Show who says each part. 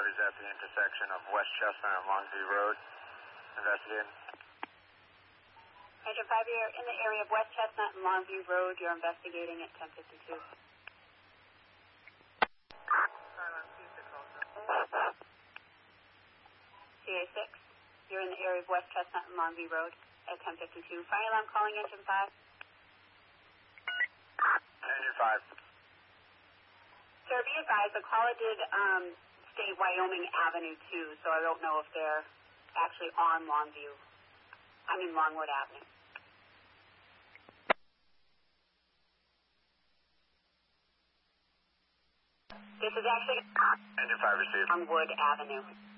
Speaker 1: is at the intersection of West Chestnut and Longview Road. Investigating.
Speaker 2: Engine 5, you're in the area of West Chestnut and Longview Road. You're investigating at 1052. CA6, you're in the area of West Chestnut and Longview Road at 1052. Fire alarm calling engine 5.
Speaker 1: Engine 5.
Speaker 2: Sir, be advised, the caller did state Wyoming Avenue too, so I don't know if they're actually on Longwood Avenue. This is actually
Speaker 1: Engine 5 received.
Speaker 2: Longwood Avenue.